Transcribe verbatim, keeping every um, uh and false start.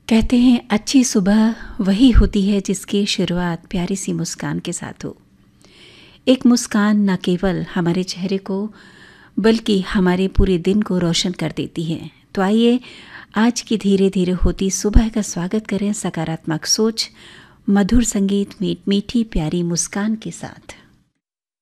कहते हैं अच्छी सुबह वही होती है जिसकी शुरुआत प्यारी सी मुस्कान के साथ हो। एक मुस्कान न केवल हमारे चेहरे को बल्कि हमारे पूरे दिन को रोशन कर देती है। तो आइए आज की धीरे धीरे होती सुबह का स्वागत करें सकारात्मक सोच, मधुर संगीत, मीठ मीठी प्यारी मुस्कान के साथ।